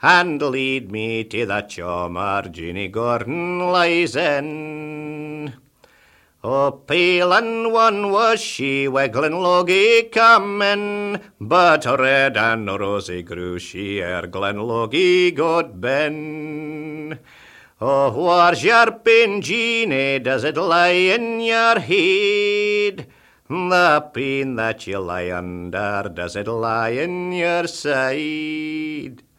and lead me to the chommer Jeannie Gordon lies in. O pale and one was she, where Glenlogie come in, but red and rosy grew she ere Glenlogie got ben. Oh, where's your pain, Jeannie, does it lie in your head? The pain that you lie under, does it lie in your side?